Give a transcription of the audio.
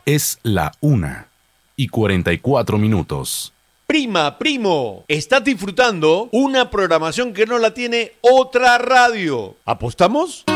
Es la 1:44. Prima, primo, estás disfrutando una programación que no la tiene otra radio. ¿Apostamos?